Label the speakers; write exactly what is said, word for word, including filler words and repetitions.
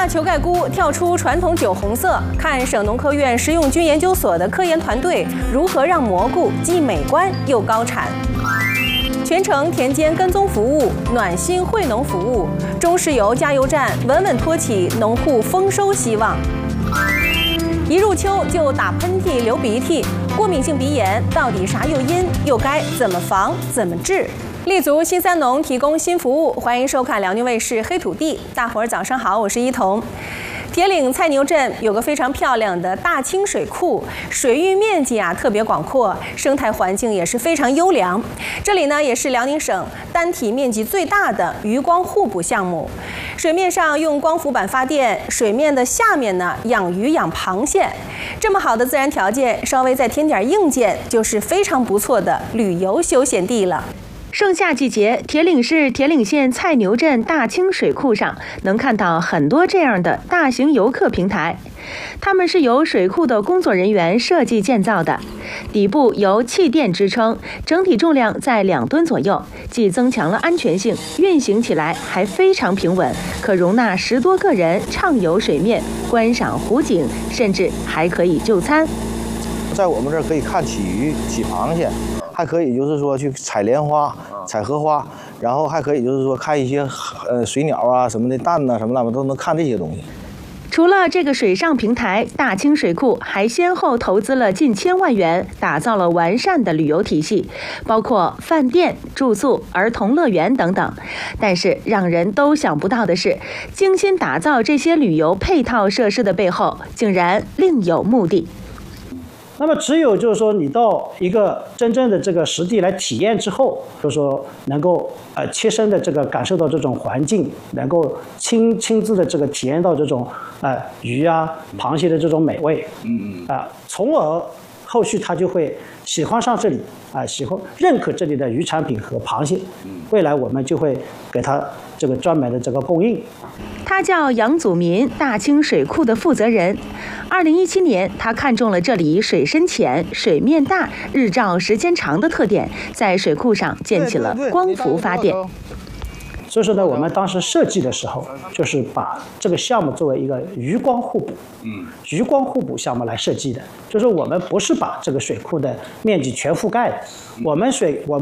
Speaker 1: 大球盖菇跳出传统酒红色，看省农科院食用菌研究所的科研团队如何让蘑菇既美观又高产。全程田间跟踪服务，暖心惠农服务，中石油加油站稳稳托起农户丰收希望。一入秋就打喷嚏、流鼻涕，过敏性鼻炎到底啥诱因？又该怎么防、怎么治？立足新三农，提供新服务。欢迎收看辽宁卫视《黑土地》，大伙儿早上好，我是一彤。铁岭菜牛镇有个非常漂亮的大清水库，水域面积啊特别广阔，生态环境也是非常优良。这里呢也是辽宁省单体面积最大的鱼光互补项目。水面上用光伏板发电，水面的下面呢养鱼养螃蟹。这么好的自然条件，稍微再添点硬件，就是非常不错的旅游休闲地了。盛夏季节，铁岭市铁岭县菜牛镇大清水库上能看到很多这样的大型游客平台，它们是由水库的工作人员设计建造的，底部由气垫支撑，整体重量在两吨左右，既增强了安全性，运行起来还非常平稳，可容纳十多个人畅游水面，观赏湖景，甚至还可以就餐。
Speaker 2: 在我们这儿可以看起鱼、起螃蟹，还可以就是说去采莲花、采荷花，然后还可以就是说看一些呃水鸟啊什么的蛋呐、啊、什么的，都能看这些东西。
Speaker 1: 除了这个水上平台，大清水库还先后投资了近千万元，打造了完善的旅游体系，包括饭店、住宿、儿童乐园等等。但是让人都想不到的是，精心打造这些旅游配套设施的背后，竟然另有目的。
Speaker 3: 那么只有就是说你到一个真正的这个实地来体验之后，就是说能够呃切身的这个感受到这种环境，能够亲亲自的这个体验到这种呃鱼啊螃蟹的这种美味，嗯嗯啊，从而后续他就会喜欢上这里啊，喜欢认可这里的鱼产品和螃蟹，未来我们就会给他这个专门的这个供应。
Speaker 1: 他叫杨祖民，大清水库的负责人。二零一七年，他看中了这里水深浅、水面大、日照时间长的特点，在水库上建起了光伏发电。
Speaker 3: 所以说呢，我们当时设计的时候，就是把这个项目作为一个鱼光互补，嗯，鱼光互补项目来设计的。就是我们不是把这个水库的面积全覆盖的，我们水我